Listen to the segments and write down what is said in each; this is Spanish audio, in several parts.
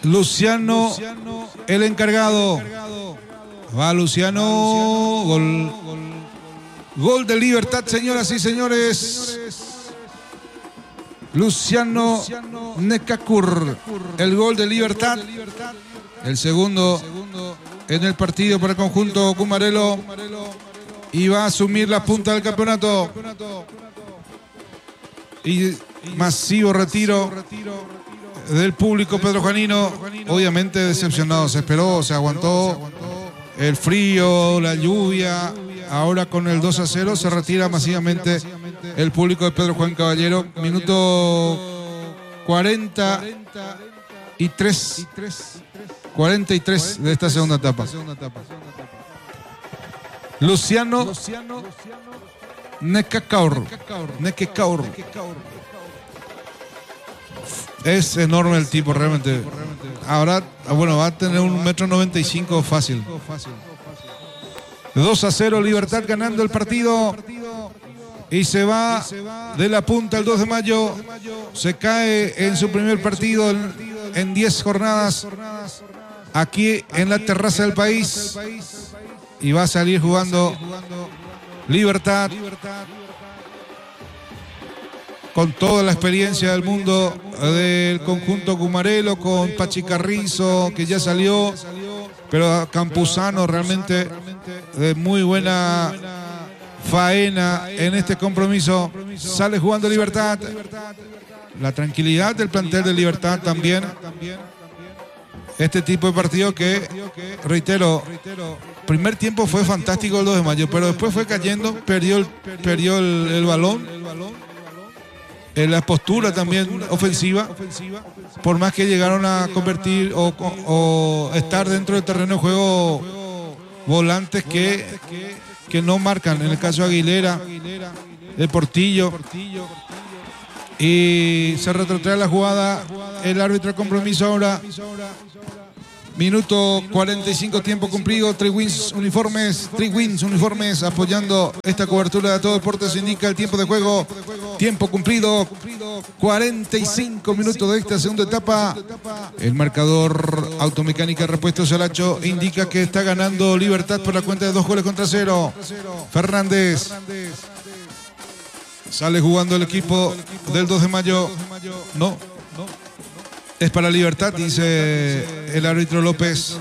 Luciano, el encargado. Va Luciano. Gol de Libertad, señoras y señores. Luciano Necacur, el gol de Libertad. El segundo en el partido para el conjunto cumarelo. Y va a asumir la punta del campeonato. Y masivo retiro del público pedrojanino. Obviamente decepcionado. Se esperó, se aguantó el frío, la lluvia. Ahora con el 2-0 se retira masivamente el público de Pedro Juan Caballero. Minuto 43 de esta segunda etapa. Luciano Necacur. Es enorme el tipo realmente. Ahora, bueno, va a tener 1,95 m fácil. 2-0, Libertad ganando el partido. Y se va de la punta el 2 de mayo. Se cae en su primer partido en 10 jornadas. Aquí en la terraza del país. Y va a salir jugando Libertad. Con toda la experiencia del mundo del conjunto cumarelo. Con Pachi Carrizo, que ya salió. Pero Campuzano realmente de muy buena faena en este compromiso. Sale jugando Libertad. La tranquilidad del plantel de Libertad también. Este tipo de partido que, reitero, primer tiempo fue fantástico el 2 de mayo, pero después fue cayendo, perdió el balón. La postura también ofensiva, por más que llegaron a convertir o estar dentro del terreno de juego volantes que no marcan. En el caso de Aguilera, de Portillo. Y se retrotrae la jugada el árbitro de compromiso ahora. Minuto 45, tiempo cumplido. Three Wins Uniformes apoyando esta cobertura de Todo Deportes. Indica el tiempo de juego. Tiempo cumplido. 45 minutos de esta segunda etapa. El marcador Automecánica Repuestos Saracho indica que está ganando Libertad por la cuenta de 2-0. Fernández. Sale jugando el equipo del 2 de mayo. No. Es para Libertad, dice el árbitro López.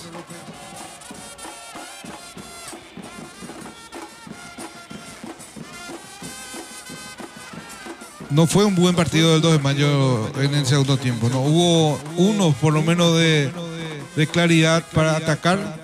No fue un buen partido del 2 de mayo en el segundo tiempo. No hubo uno por lo menos de claridad para atacar.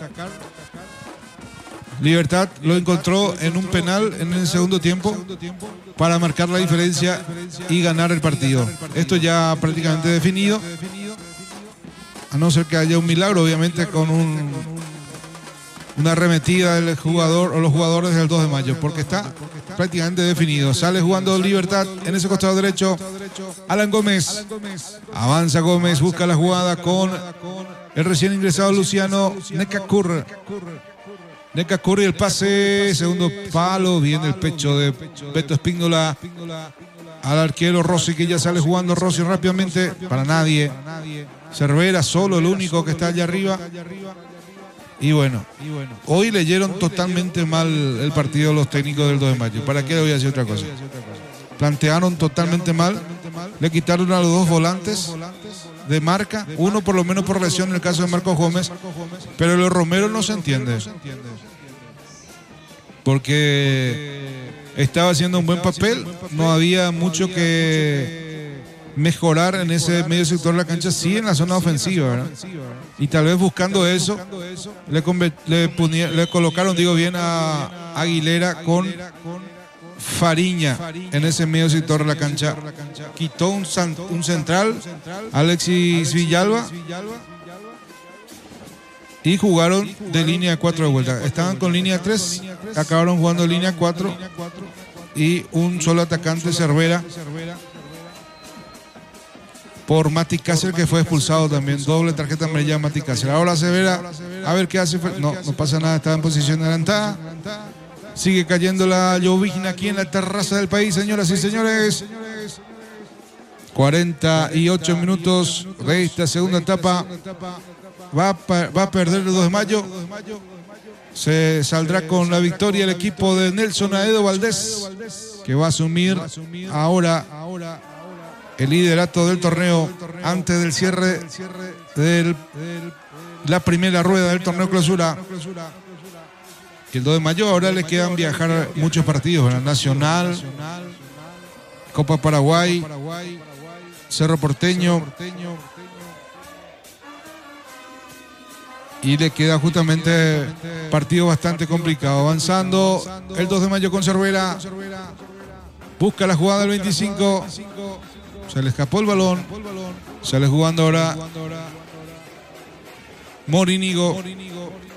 Libertad lo encontró en un penal en el segundo tiempo para marcar la diferencia y ganar el partido. Esto ya prácticamente definido, a no ser que haya un milagro, obviamente, con una arremetida del jugador o los jugadores del 2 de mayo, porque está prácticamente definido. Sale jugando Libertad en ese costado derecho. Alan Gómez. Avanza Gómez, busca la jugada con el recién ingresado Luciano Necacur. Necacur y el pase, segundo palo, viene el pecho de Beto Espíndola al arquero Rossi, que ya sale jugando Rossi rápidamente, para nadie. Cervera solo, el único que está allá arriba. Y bueno, hoy leyeron totalmente mal el partido los técnicos del 2 de mayo. ¿Para qué le voy a decir otra cosa? Plantearon totalmente mal, le quitaron a los dos volantes de marca, uno por lo menos por lesión en el caso de Marcos Gómez, pero lo Romero no se entiende, porque estaba haciendo un buen papel, no había mucho que mejorar en ese medio sector de la cancha, sí en la zona ofensiva, ¿verdad? Y tal vez buscando eso le colocaron, digo bien, a Aguilera con Fariña en ese medio sector de la cancha. Quitó un central, Alexis Villalba, y jugaron de línea 4 de vuelta. Estaban con línea 3, acabaron jugando línea 4 y un solo atacante, Cervera, por Mati Cáceres, que fue expulsado también. Doble tarjeta amarilla a Mati Cáceres. Ahora Cervera, a ver qué hace. No pasa nada, estaba en posición adelantada. Sigue cayendo la llovizna aquí en la terraza del país, señoras y señores. 48 minutos de esta segunda etapa. Va a perder el 2 de mayo. Se saldrá con la victoria el equipo de Nelson Aedo Valdés, que va a asumir ahora el liderato del torneo antes del cierre de la primera rueda del torneo clausura. Que el 2 de mayo ahora le quedan viajar muchos partidos, ¿verdad? Nacional, Copa Paraguay, Cerro Porteño. Y le queda justamente partido bastante complicado. Avanzando el 2 de mayo con Cervera. Busca la jugada del 25. Se le escapó el balón. Sale jugando ahora Morínigo.